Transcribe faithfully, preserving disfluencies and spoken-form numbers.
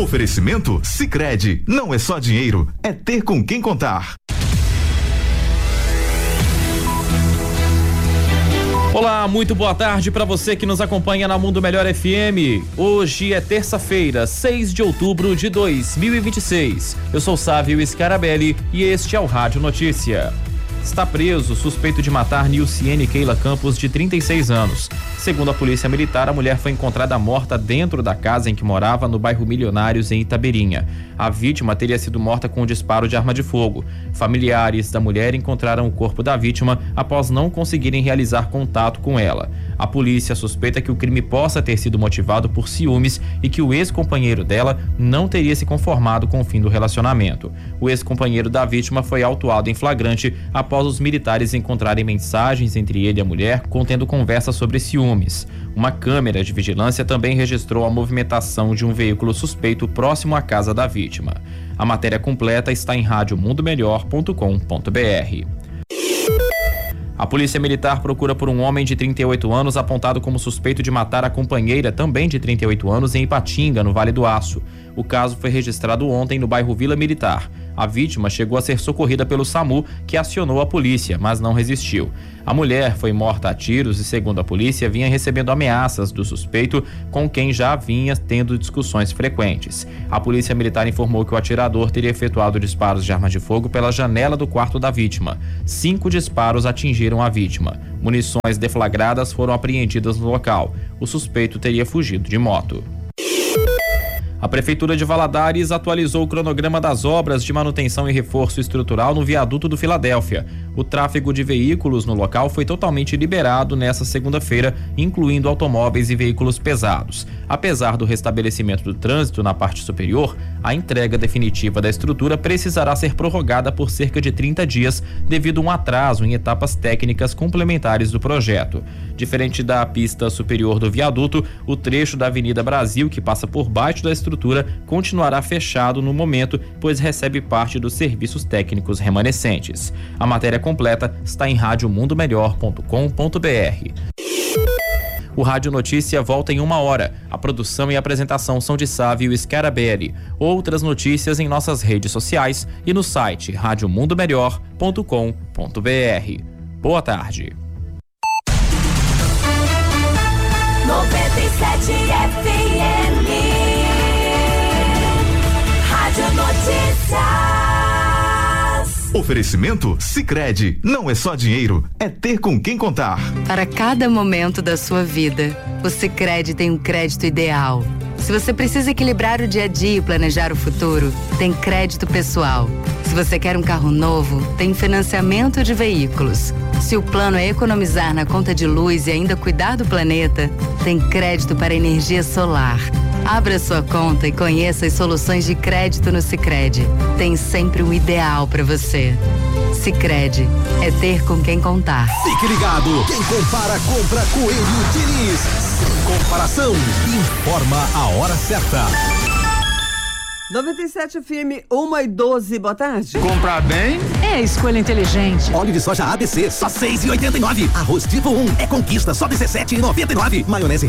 Oferecimento Sicredi, não é só dinheiro, é ter com quem contar. Olá, muito boa tarde para você que nos acompanha na Mundo Melhor F M. Hoje é terça-feira, seis de outubro de dois mil e vinte e seis. Eu sou Sávio Scarabelli e este é o Rádio Notícia. Está preso suspeito de matar Nilciene Keila Campos, de trinta e seis anos. Segundo a Polícia Militar, a mulher foi encontrada morta dentro da casa em que morava, no bairro Milionários, em Itabeirinha. A vítima teria sido morta com um disparo de arma de fogo. Familiares da mulher encontraram o corpo da vítima após não conseguirem realizar contato com ela. A polícia suspeita que o crime possa ter sido motivado por ciúmes e que o ex-companheiro dela não teria se conformado com o fim do relacionamento. O ex-companheiro da vítima foi autuado em flagrante após os militares encontrarem mensagens entre ele e a mulher contendo conversas sobre ciúmes. Uma câmera de vigilância também registrou a movimentação de um veículo suspeito próximo à casa da vítima. A matéria completa está em rádio mundo melhor ponto com ponto b r. A Polícia Militar procura por um homem de trinta e oito anos apontado como suspeito de matar a companheira, também de trinta e oito anos, em Ipatinga, no Vale do Aço. O caso foi registrado ontem no bairro Vila Militar. A vítima chegou a ser socorrida pelo SAMU, que acionou a polícia, mas não resistiu. A mulher foi morta a tiros e, segundo a polícia, vinha recebendo ameaças do suspeito, com quem já vinha tendo discussões frequentes. A Polícia Militar informou que o atirador teria efetuado disparos de arma de fogo pela janela do quarto da vítima. Cinco disparos atingiram a vítima. Munições deflagradas foram apreendidas no local. O suspeito teria fugido de moto. A Prefeitura de Valadares atualizou o cronograma das obras de manutenção e reforço estrutural no viaduto do Filadélfia. O tráfego de veículos no local foi totalmente liberado nesta segunda-feira, incluindo automóveis e veículos pesados. Apesar do restabelecimento do trânsito na parte superior, a entrega definitiva da estrutura precisará ser prorrogada por cerca de trinta dias, devido a um atraso em etapas técnicas complementares do projeto. Diferente da pista superior do viaduto, o trecho da Avenida Brasil, que passa por baixo da estrutura, continuará fechado no momento, pois recebe parte dos serviços técnicos remanescentes. A matéria completa está em rádio mundo melhor ponto com ponto b r. O Rádio Notícia volta em uma hora. A produção e a apresentação são de Sávio Scarabelli. Outras notícias em nossas redes sociais e no site rádio mundo melhor ponto com ponto b r. Boa tarde. noventa e sete F M Rádio Notícias. Oferecimento Sicredi, não é só dinheiro, é ter com quem contar. Para cada momento da sua vida, o Sicredi tem um crédito ideal. Se você precisa equilibrar o dia a dia e planejar o futuro, tem crédito pessoal. Se você quer um carro novo, tem financiamento de veículos. Se o plano é economizar na conta de luz e ainda cuidar do planeta, tem crédito para energia solar. Abra sua conta e conheça as soluções de crédito no Sicredi. Tem sempre o ideal para você. Sicredi, é ter com quem contar. Fique ligado, quem compara, compra Coelho Diniz. Sem comparação, informa a hora certa. noventa e sete F M, uma e doze, boa tarde. Comprar bem é a escolha inteligente. Óleo de soja A B C, só seis e oitenta e nove. Arroz tipo um é conquista, só dezessete e noventa e nove. Maionese